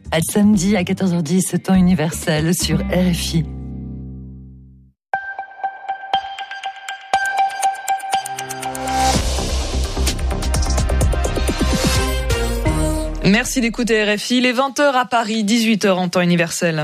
Samedi à 14h10, temps universel sur RFI. Merci d'écouter RFI. Il est 20h à Paris, 18h en temps universel.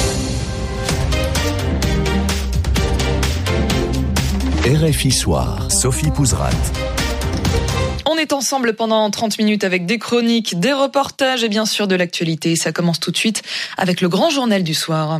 RFI Soir, Sophie Pouzrat. On est ensemble pendant 30 minutes avec des chroniques, des reportages et bien sûr de l'actualité. Ça commence tout de suite avec le grand journal du soir.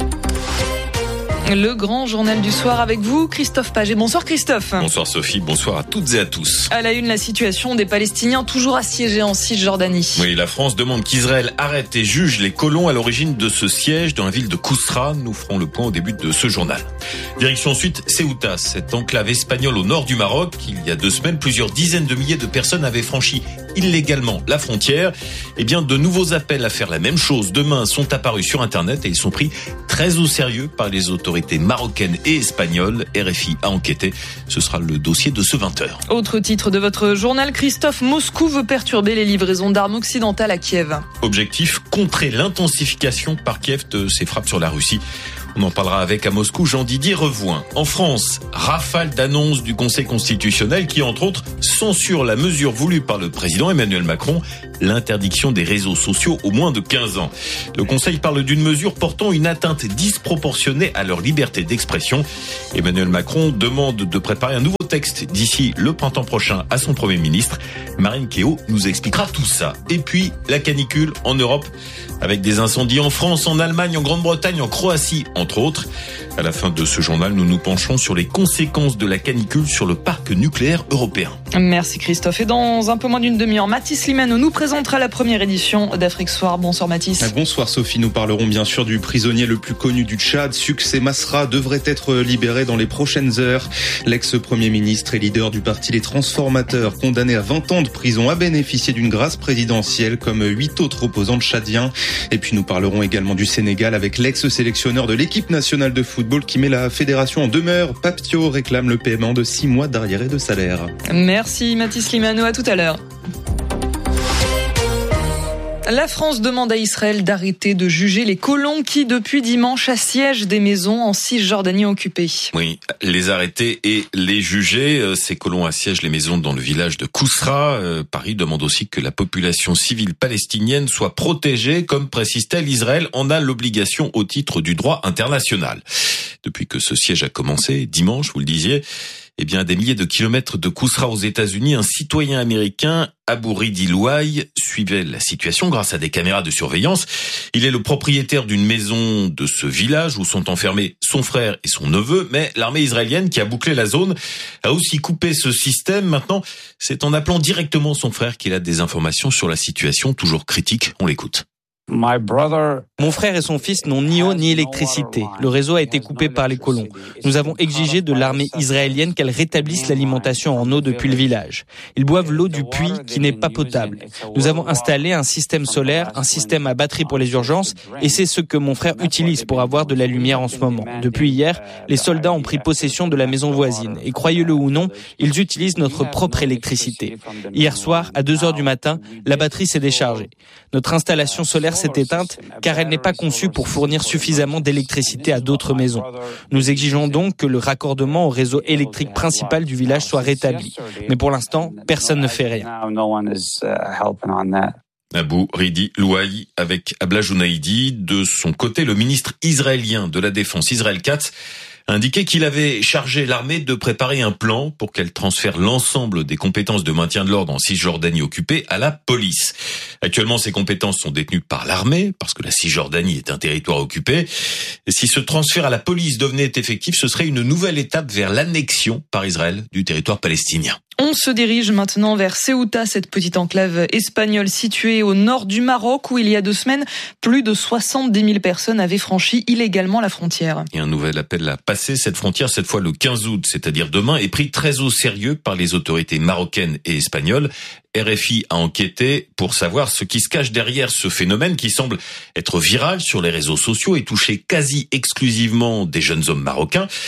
Le grand journal du soir avec vous, Christophe Paget. Bonsoir Christophe. Bonsoir Sophie, bonsoir à toutes et à tous. À la une, la situation des Palestiniens toujours assiégés en Cisjordanie. Oui, la France demande qu'Israël arrête et juge les colons à l'origine de ce siège dans la ville de Kousra. Nous ferons le point au début de ce journal. Direction ensuite Ceuta, cette enclave espagnole au nord du Maroc. Il y a 2 semaines, plusieurs dizaines de milliers de personnes avaient franchi illégalement la frontière. Eh bien, de nouveaux appels à faire la même chose demain sont apparus sur Internet et ils sont pris très au sérieux par les autorités marocaines et espagnoles. RFI a enquêté. Ce sera le dossier de ce 20h. Autre titre de votre journal, Christophe, Moscou veut perturber les livraisons d'armes occidentales à Kiev. Objectif, contrer l'intensification par Kiev de ses frappes sur la Russie. On en parlera avec à Moscou Jean-Didier Revoin. En France, rafale d'annonces du Conseil constitutionnel qui, entre autres, censure la mesure voulue par le président Emmanuel Macron, l'interdiction des réseaux sociaux aux moins de 15 ans. Le Conseil parle d'une mesure portant une atteinte disproportionnée à leur liberté d'expression. Emmanuel Macron demande de préparer un nouveau texte d'ici le printemps prochain à son Premier ministre. Marine Kéo nous expliquera tout ça. Et puis, la canicule en Europe, avec des incendies en France, en Allemagne, en Grande-Bretagne, en Croatie, entre autres. À la fin de ce journal, nous nous penchons sur les conséquences de la canicule sur le parc nucléaire européen. Merci Christophe. Et dans un peu moins d'une demi-heure, Mathis Limano nous présentera la première édition d'Afrique Soir. Bonsoir Mathis. Bonsoir Sophie, nous parlerons bien sûr du prisonnier le plus connu du Tchad. Succès Masra devrait être libéré dans les prochaines heures. L'ex-premier ministre et leader du parti Les Transformateurs, condamné à 20 ans de prison, a bénéficié d'une grâce présidentielle comme 8 autres opposants tchadiens. Et puis nous parlerons également du Sénégal avec l'ex-sélectionneur de l'équipe nationale de football qui met la fédération en demeure. Papio réclame le paiement de 6 mois d'arriérés de salaire. Merci Mathis Limano, à tout à l'heure. La France demande à Israël d'arrêter de juger les colons qui, depuis dimanche, assiègent des maisons en Cisjordanie occupée. Oui, les arrêter et les juger. Ces colons assiègent les maisons dans le village de Kousra. Paris demande aussi que la population civile palestinienne soit protégée. Comme précise-t-elle, Israël en a l'obligation au titre du droit international. Depuis que ce siège a commencé, dimanche, vous le disiez, eh bien, à des milliers de kilomètres de Kousra aux États-Unis, un citoyen américain, Abou Ridi Louaï, suivait la situation grâce à des caméras de surveillance. Il est le propriétaire d'une maison de ce village où sont enfermés son frère et son neveu, mais l'armée israélienne qui a bouclé la zone a aussi coupé ce système. Maintenant, c'est en appelant directement son frère qu'il a des informations sur la situation toujours critique. On l'écoute. Mon frère et son fils n'ont ni eau ni électricité. Le réseau a été coupé par les colons. Nous avons exigé de l'armée israélienne qu'elle rétablisse l'alimentation en eau depuis le village. Ils boivent l'eau du puits qui n'est pas potable. Nous avons installé un système solaire, un système à batterie pour les urgences et c'est ce que mon frère utilise pour avoir de la lumière en ce moment. Depuis hier, les soldats ont pris possession de la maison voisine et croyez-le ou non, ils utilisent notre propre électricité. Hier soir, à 2h du matin, la batterie s'est déchargée. Notre installation solaire s'est éteinte car elle n'est pas conçue pour fournir suffisamment d'électricité à d'autres maisons. Nous exigeons donc que le raccordement au réseau électrique principal du village soit rétabli. Mais pour l'instant, personne ne fait rien. Abou Ridi Louaï avec Abla Jounaïdi. De son côté, le ministre israélien de la Défense, Israël Katz, a indiqué qu'il avait chargé l'armée de préparer un plan pour qu'elle transfère l'ensemble des compétences de maintien de l'ordre en Cisjordanie occupée à la police. Actuellement, ces compétences sont détenues par l'armée, parce que la Cisjordanie est un territoire occupé. Et si ce transfert à la police devenait effectif, ce serait une nouvelle étape vers l'annexion par Israël du territoire palestinien. On se dirige maintenant vers Ceuta, cette petite enclave espagnole située au nord du Maroc, où il y a 2 semaines, plus de 70 000 personnes avaient franchi illégalement la frontière. Et un nouvel appel à passer cette frontière, cette fois le 15 août, c'est-à-dire demain, est pris très au sérieux par les autorités marocaines et espagnoles. RFI a enquêté pour savoir ce qui se cache derrière ce phénomène qui semble être viral sur les réseaux sociaux et toucher quasi exclusivement des jeunes hommes marocains.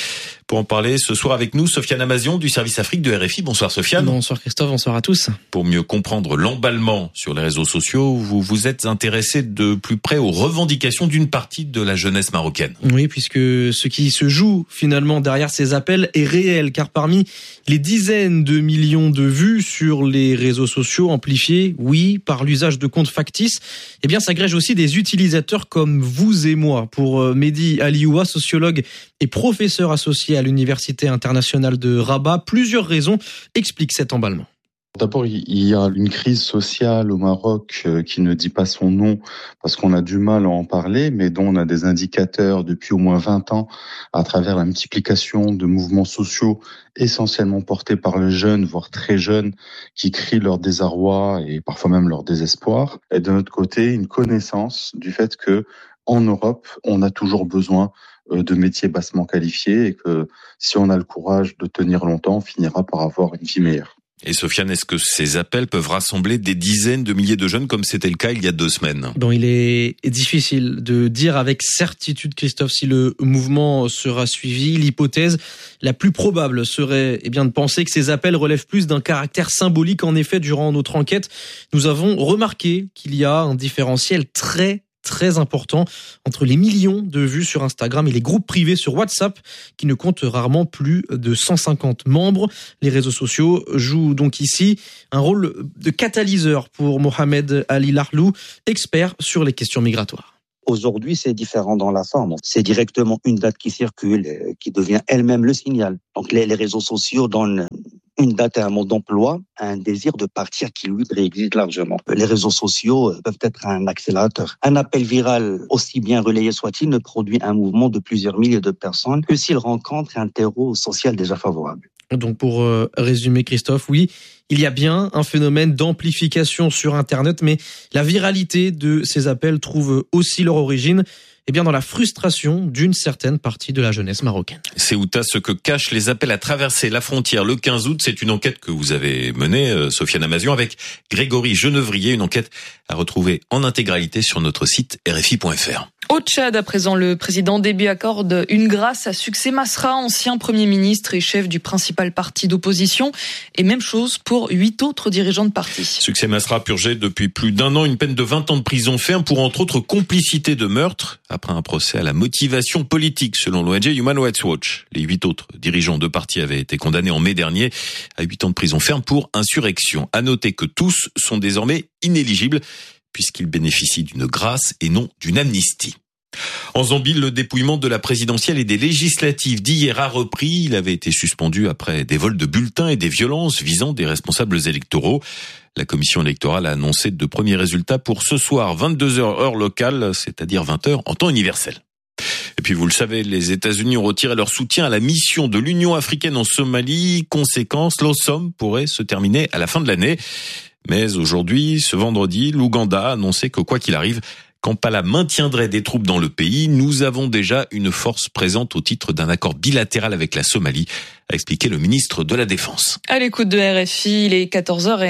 Pour en parler ce soir avec nous, Sofiane Amazion du service Afrique de RFI. Bonsoir Sofiane. Bonsoir Christophe, bonsoir à tous. Pour mieux comprendre l'emballement sur les réseaux sociaux, vous vous êtes intéressé de plus près aux revendications d'une partie de la jeunesse marocaine. Oui, puisque ce qui se joue finalement derrière ces appels est réel, car parmi les dizaines de millions de vues sur les réseaux sociaux amplifiés, oui, par l'usage de comptes factices, eh bien s'agrègent aussi des utilisateurs comme vous et moi. Pour Mehdi Alioua, sociologue et professeur associé à l'Université internationale de Rabat, plusieurs raisons expliquent cet emballement. D'abord, il y a une crise sociale au Maroc qui ne dit pas son nom parce qu'on a du mal à en parler, mais dont on a des indicateurs depuis au moins 20 ans à travers la multiplication de mouvements sociaux essentiellement portés par les jeunes, voire très jeunes, qui crient leur désarroi et parfois même leur désespoir. Et de notre côté, une connaissance du fait que en Europe, on a toujours besoin de métiers bassement qualifiés et que si on a le courage de tenir longtemps, on finira par avoir une vie meilleure. Et Sofiane, est-ce que ces appels peuvent rassembler des dizaines de milliers de jeunes comme c'était le cas il y a 2 semaines ? Bon, il est difficile de dire avec certitude, Christophe, si le mouvement sera suivi. L'hypothèse la plus probable serait de penser que ces appels relèvent plus d'un caractère symbolique. En effet, durant notre enquête, nous avons remarqué qu'il y a un différentiel très important entre les millions de vues sur Instagram et les groupes privés sur WhatsApp qui ne comptent rarement plus de 150 membres. Les réseaux sociaux jouent donc ici un rôle de catalyseur pour Mohamed Ali Lahlou, expert sur les questions migratoires. Aujourd'hui, c'est différent dans la forme. C'est directement une date qui circule, qui devient elle-même le signal. Donc les réseaux sociaux donnent une date et un mode d'emploi, un désir de partir qui lui préexiste largement. Les réseaux sociaux peuvent être un accélérateur. Un appel viral, aussi bien relayé soit-il, ne produit un mouvement de plusieurs milliers de personnes que s'il rencontre un terreau social déjà favorable. Donc pour résumer Christophe, oui, il y a bien un phénomène d'amplification sur Internet, mais la viralité de ces appels trouve aussi leur origine dans la frustration d'une certaine partie de la jeunesse marocaine. Ceuta, ce que cachent les appels à traverser la frontière le 15 août, c'est une enquête que vous avez menée, Sofiane Amazion, avec Grégory Genevrier, une enquête à retrouver en intégralité sur notre site rfi.fr. Au Tchad, à présent, le président Déby accorde une grâce à Succès Masra, ancien Premier ministre et chef du principal parti d'opposition. Et même chose pour 8 autres dirigeants de parti. Succès Masra purgeait depuis plus d'1 an une peine de 20 ans de prison ferme pour, entre autres, complicité de meurtre, après un procès à la motivation politique, selon l'ONG Human Rights Watch. Les 8 autres dirigeants de parti avaient été condamnés en mai dernier à 8 ans de prison ferme pour insurrection. À noter que tous sont désormais inéligibles, puisqu'ils bénéficient d'une grâce et non d'une amnistie. En Zambie, le dépouillement de la présidentielle et des législatives d'hier a repris. Il avait été suspendu après des vols de bulletins et des violences visant des responsables électoraux. La commission électorale a annoncé de premiers résultats pour ce soir, 22h heure locale, c'est-à-dire 20h en temps universel. Et puis vous le savez, les États-Unis ont retiré leur soutien à la mission de l'Union africaine en Somalie. Conséquence, l'OSOM pourrait se terminer à la fin de l'année. Mais aujourd'hui, ce vendredi, l'Ouganda a annoncé que quoi qu'il arrive, Kampala maintiendrait des troupes dans le pays. Nous avons déjà une force présente au titre d'un accord bilatéral avec la Somalie, a expliqué le ministre de la Défense. À l'écoute de RFI, il est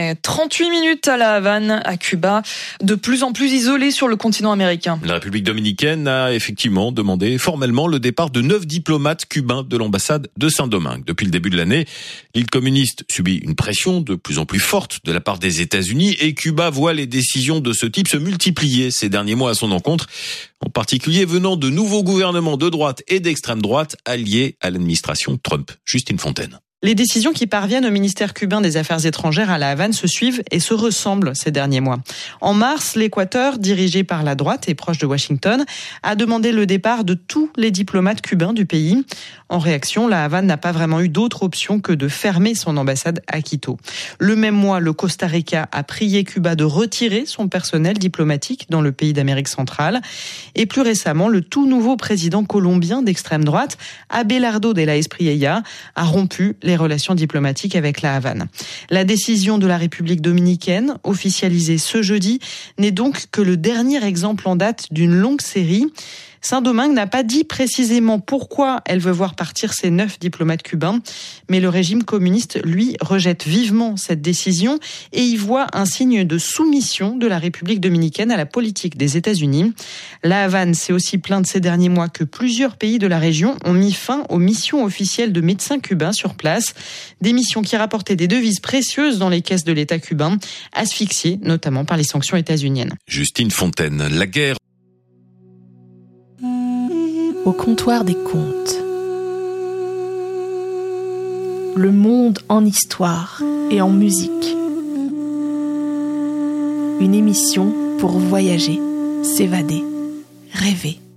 14h38 à La Havane, à Cuba, de plus en plus isolé sur le continent américain. La République dominicaine a effectivement demandé formellement le départ de 9 diplomates cubains de l'ambassade de Saint-Domingue. Depuis le début de l'année, l'île communiste subit une pression de plus en plus forte de la part des États-Unis et Cuba voit les décisions de ce type se multiplier ces derniers mois à son encontre, en particulier venant de nouveaux gouvernements de droite et d'extrême droite alliés à l'administration Trump. Justine Fontaine. Les décisions qui parviennent au ministère cubain des Affaires étrangères à La Havane se suivent et se ressemblent ces derniers mois. En mars, l'Équateur, dirigé par la droite et proche de Washington, a demandé le départ de tous les diplomates cubains du pays. En réaction, La Havane n'a pas vraiment eu d'autre option que de fermer son ambassade à Quito. Le même mois, le Costa Rica a prié Cuba de retirer son personnel diplomatique dans le pays d'Amérique centrale. Et plus récemment, le tout nouveau président colombien d'extrême droite, Abelardo de la Espriella, a rompu les relations diplomatiques avec La Havane. La décision de la République dominicaine, officialisée ce jeudi, n'est donc que le dernier exemple en date d'une longue série. Saint-Domingue n'a pas dit précisément pourquoi elle veut voir partir ces 9 diplomates cubains, mais le régime communiste, lui, rejette vivement cette décision et y voit un signe de soumission de la République dominicaine à la politique des États-Unis. La Havane s'est aussi plainte ces derniers mois que plusieurs pays de la région ont mis fin aux missions officielles de médecins cubains sur place, des missions qui rapportaient des devises précieuses dans les caisses de l'État cubain, asphyxiées notamment par les sanctions états-uniennes. Justine Fontaine, la guerre. Au comptoir des contes. Le monde en histoire et en musique. Une émission pour voyager, s'évader, rêver.